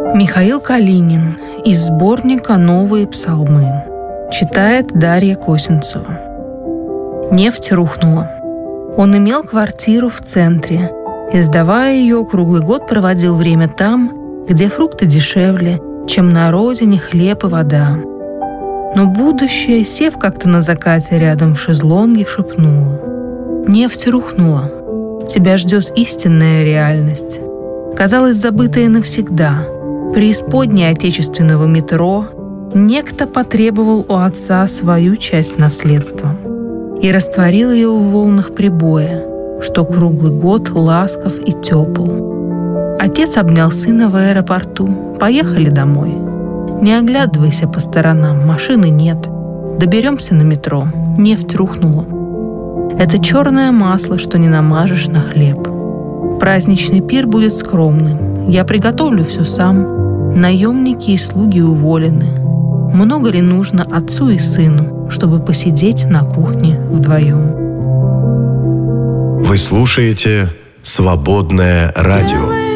Михаил Калинин из сборника «Новые псалмы». Читает Дарья Косинцева. Нефть рухнула. Он имел квартиру в центре и, сдавая ее, круглый год проводил время там, где фрукты дешевле, чем на родине хлеб и вода. Но будущее, сев как-то на закате рядом в шезлонге, шепнуло: «Нефть рухнула. Тебя ждет истинная реальность». Казалось, забытая навсегда. Преисподней отечественного метро некто потребовал у отца свою часть наследства и растворил ее в волнах прибоя, что круглый год ласков и тепл. Отец обнял сына в аэропорту. «Поехали домой. Не оглядывайся по сторонам, машины нет. Доберемся на метро. Нефть рухнула. Это черное масло, что не намажешь на хлеб. Праздничный пир будет скромным. Я приготовлю все сам. Наемники и слуги уволены. Много ли нужно отцу и сыну, чтобы посидеть на кухне вдвоем?» Вы слушаете «Свободное радио».